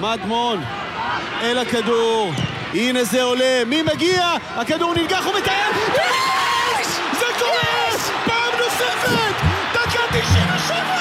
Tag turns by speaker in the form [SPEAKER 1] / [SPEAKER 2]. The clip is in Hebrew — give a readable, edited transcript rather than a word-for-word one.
[SPEAKER 1] מדמון אל הכדור, הנה זה עולה, מי מגיע? הכדור ננגח ומטייל, יש! זה קורה! פעם נוספת! דקה 97!